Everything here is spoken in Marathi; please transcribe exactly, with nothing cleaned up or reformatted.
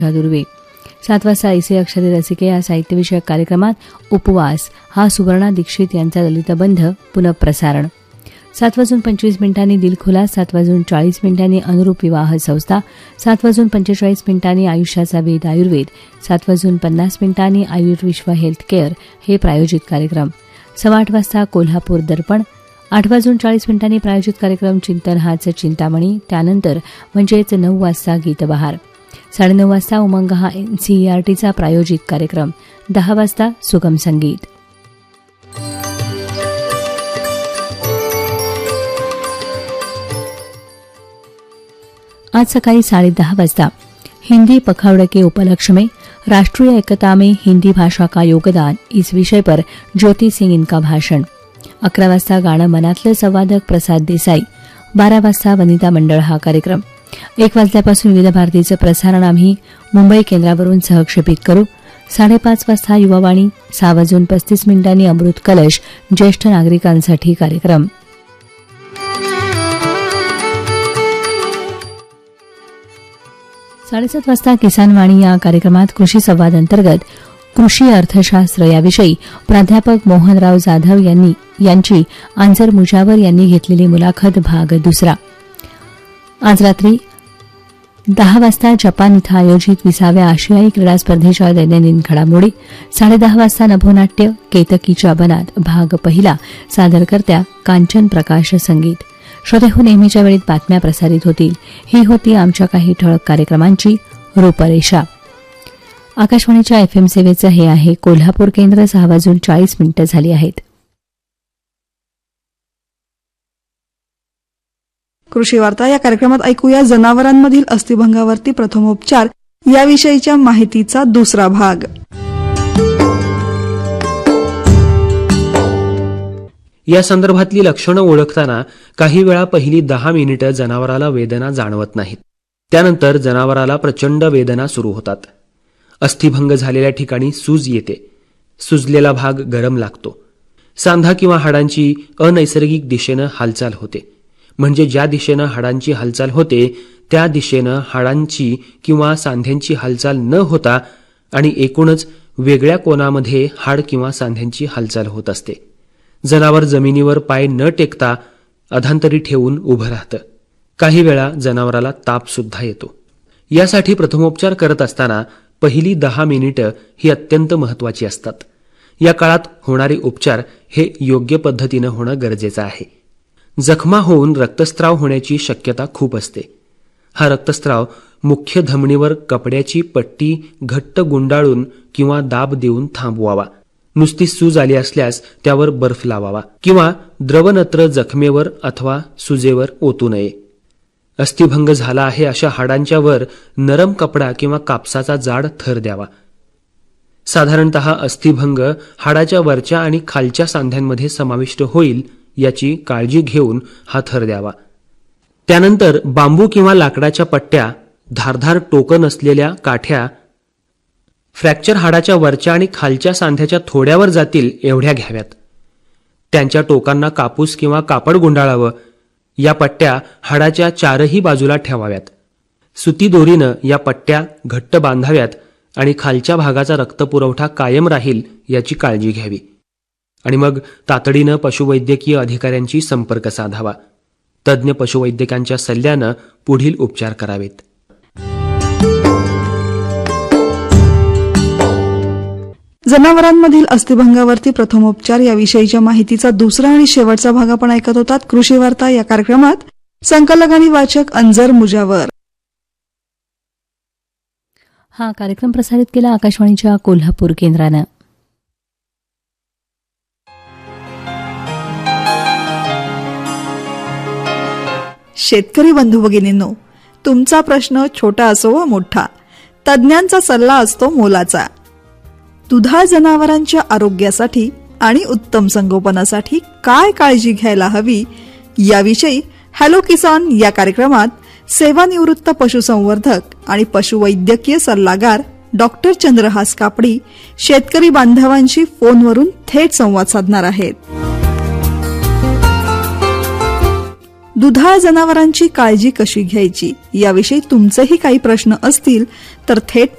दुर्वे. सात वाजता ऐसे अक्षरे रसिके या साहित्यविषयक कार्यक्रमात उपवास हा सुवर्णा दीक्षित यांचा ललितबंध पुनःप्रसारण. सात वाजून पंचवीस मिनिटांनी दिलखुलास, सात वाजून चाळीस मिनिटांनी अनुरूप विवाह संस्था, सात वाजून पंचेचाळीस मिनिटांनी आयुष्याचा वेध आयुर्वेद, सात वाजून पन्नास मिनिटांनी आयुर्विश्व हेल्थ केअर हे प्रायोजित कार्यक्रम. सव्वा आठ वाजता कोल्हापूर दर्पण, आठ वाजून चाळीस मिनिटांनी प्रायोजित कार्यक्रम चिंतन हाच चिंतामणी. त्यानंतर म्हणजेच नऊ वाजता गीतबहार. साडेनऊ वाजता उमंग हा एनसीईआरटीचा प्रायोजित कार्यक्रम. दहा वाजता सुगम संगीत. आज सकाळी साडेदहा वाजता हिंदी पखवाड़े के उपलक्ष्य में राष्ट्रीय एकता में हिंदी भाषा का योगदान इस विषय पर ज्योति सिंह इनका भाषण. अकरा वाजता गाणं मनातलं संवादक प्रसाद देसाई. बारा वाजता वनिता मंडळ हा कार्यक्रम. एक वाजल्यापासून विविध भारतीचं प्रसारण आम्ही मुंबई केंद्रावरून सहक्षेपित करू. साडेपाच वाजता युवावाणी. सहा वाजून पस्तीस मिनिटांनी अमृत कलश ज्येष्ठ नागरिकांसाठी कार्यक्रम. साडेसात वाजता किसान वाणी या कार्यक्रमात कृषी संवाद अंतर्गत कृषी अर्थशास्त्र याविषयी प्राध्यापक मोहनराव जाधव यांनी यांची आंजर मुजावर यांनी घेतलेली मुलाखत भाग दुसरा. आज रात्री दहा वाजता जपान इथं आयोजित विसाव्या आशियाई क्रीडा स्पर्धेच्या दैनंदिन घडामोडी. साडेदहा वाजता नभोनाट्य केतकीच्या बनात भाग पहिला. सादरकर्त्या कांचन प्रकाश संगीत. श्रोतेहो, नेहमीच्या वेळेत बातम्या प्रसारित होतील. ही होती आमच्या काही ठळक कार्यक्रमांची रूपरेषा. आकाशवाणीच्या एफएम सेवेचं हे आहे कोल्हापूर केंद्र. सहा वाजून चाळीस मिनिटं झाली आहेत. कृषी वार्ता या कार्यक्रमात ऐकूया जनावरांमधील अस्थिभंगावरती प्रथमोपचार याविषयीच्या माहितीचा दुसरा भाग. या संदर्भातली लक्षणं ओळखताना काही वेळा पहिली दहा मिनिटं जनावराला वेदना जाणवत नाहीत. त्यानंतर जनावराला प्रचंड वेदना सुरू होतात. अस्थिभंग झालेल्या ठिकाणी सूज येते. सुजलेला भाग गरम लागतो. सांधा किंवा हाडांची अनैसर्गिक दिशेनं हालचाल होते. म्हणजे ज्या दिशेनं हाडांची हालचाल होते त्या दिशेनं हाडांची किंवा सांध्यांची हालचाल न होता आणि एकूणच वेगळ्या कोनामध्ये हाड किंवा सांध्यांची हालचाल होत असते. जनावर जमिनीवर पाय न टेकता अधांतरी ठेवून उभं राहतं. काही वेळा जनावराला ताप सुद्धा येतो. यासाठी प्रथमोपचार करत असताना पहिली दहा मिनिटं ही अत्यंत महत्वाची असतात. या काळात होणारे उपचार हे योग्य पद्धतीनं होणं गरजेचं आहे. जखमा होऊन रक्तस्राव होण्याची शक्यता खूप असते. हा रक्तस्राव मुख्य धमनीवर कपड्याची पट्टी घट्ट गुंडाळून किंवा दाब देऊन थांबवावा. नुसती सूज आली असल्यास त्यावर बर्फ लावावा किंवा द्रवनत्र जखमेवर अथवा सुजेवर ओतू नये. अस्थिभंग झाला आहे अशा हाडांच्या वर नरम कपडा किंवा कापसाचा जाड थर द्यावा. साधारणतः अस्थिभंग हाडाच्या वरच्या आणि खालच्या सांध्यांमध्ये समाविष्ट होईल याची काळजी घेऊन हा थर द्यावा. त्यानंतर बांबू किंवा लाकडाच्या पट्ट्या, धारधार टोकं नसलेल्या काठ्या फ्रॅक्चर हाडाच्या वरच्या आणि खालच्या सांध्याच्या थोड्यावर जातील एवढ्या घ्याव्यात. त्यांच्या टोकांना कापूस किंवा कापड गुंडाळावं. या पट्ट्या हाडाच्या चारही बाजूला ठेवाव्यात. सुती दोरीनं या पट्ट्या घट्ट बांधाव्यात आणि खालच्या भागाचा रक्तपुरवठा कायम राहील याची काळजी घ्यावी. आणि मग तातडीनं पशुवैद्यकीय अधिकाऱ्यांशी संपर्क साधावा. तज्ज्ञ पशुवैद्यकांच्या सल्ल्यानं पुढील उपचार करावेत. जनावरांमधील अस्थिभंगावरती प्रथमोपचार याविषयीच्या माहितीचा दुसरा आणि शेवटचा भाग आपण ऐकत होतात. कृषी वार्ता या कार्यक्रमात संकलक आणि वाचक अंजर मुजावर. हा कार्यक्रम प्रसारित केला आकाशवाणीच्या कोल्हापूर केंद्रानं. शेतकरी बंधू भगिनींनो, तुमचा प्रश्न छोटा असो वा मोठा, तज्ज्ञांचा सल्ला असतो मोलाचा. दुधाळ जनावरांच्या आरोग्यासाठी आणि उत्तम संगोपनासाठी काय काळजी घ्यायला हवी याविषयी हॅलो किसान या कार्यक्रमात सेवानिवृत्त पशुसंवर्धक आणि पशुवैद्यकीय सल्लागार डॉक्टर चंद्रहास कापडी शेतकरी बांधवांशी फोनवरून थेट संवाद साधणार आहेत. दुधाळ जनावरांची काळजी कशी घ्यायची याविषयी तुमचेही काही प्रश्न असतील तर थेट